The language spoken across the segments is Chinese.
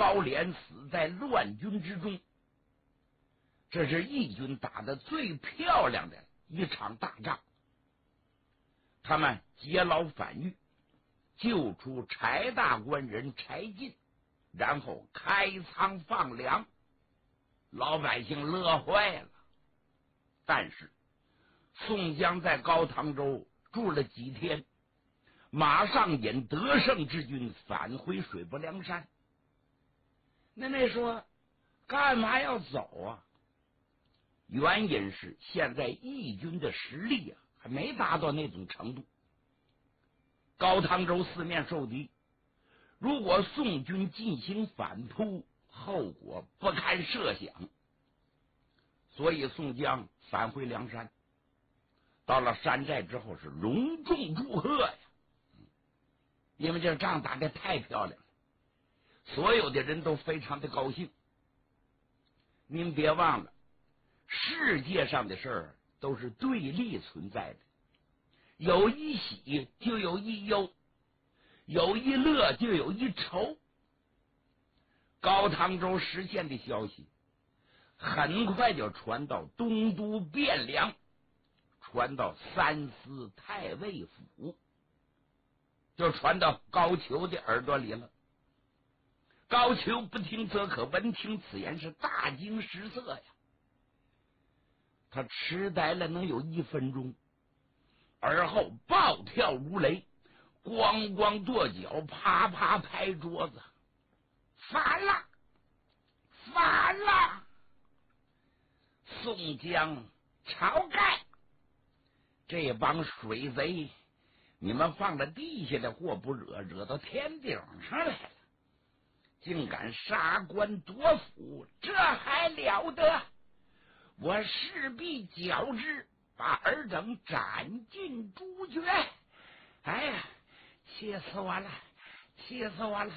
高廉死在乱军之中。这是义军打的最漂亮的一场大仗。他们劫牢反狱，救出柴大官人柴进，然后开仓放粮，老百姓乐坏了。但是宋江在高唐州住了几天，马上引得胜之军返回水泊梁山。那说干嘛要走啊？原因是现在义军的实力还没达到那种程度。高唐州四面受敌，如果宋军进行反扑，后果不堪设想。所以宋江返回梁山，到了山寨之后是隆重祝贺呀，因为这仗打得太漂亮了，所有的人都非常的高兴。您别忘了，世界上的事儿都是对立存在的，有一喜就有一忧，有一乐就有一愁。高唐州实现的消息很快就传到东都汴梁，传到三司太尉府，就传到高俅的耳朵里了。高俅不听则可，闻听此言是大惊失色呀。他痴呆了能有1分钟，而后暴跳如雷，咣咣跺脚，啪啪拍桌子，反了，反了！宋江、晁盖这帮水贼，你们放了地下的货不惹，惹到天顶上来了，竟敢杀官夺府，这还了得！我势必矫之，把尔等斩尽诛绝！哎呀，气死我了，气死我了！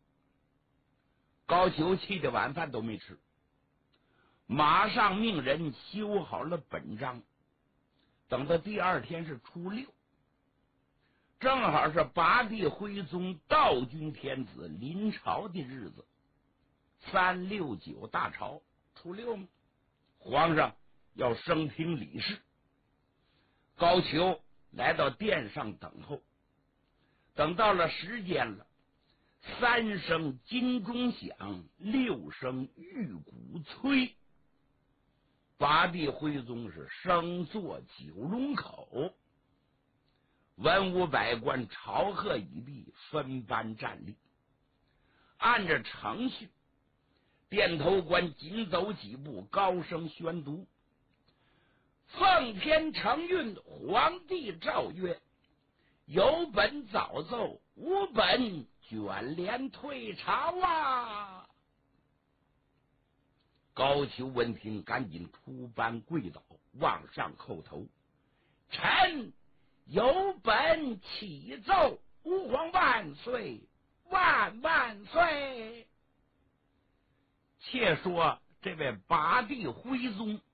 高俅气的晚饭都没吃，马上命人修好了本章。等到第2天是初6，正好是拔地徽宗道君天子临朝的日子，369大朝，初6嘛，皇上要升听礼事。高俅来到殿上等候，等到了时间了，3声金钟响，6声玉鼓催，拔地徽宗是升坐九龙口，文武百官朝贺已毕，分班站立。按着程序，殿头官紧走几步，高声宣读：奉天承运，皇帝诏曰：有本早奏，无本卷帘退朝啊！高俅闻听，赶紧出班跪倒，往上叩头：臣有本启奏，吾皇万岁，万万岁！且说这位拔地徽宗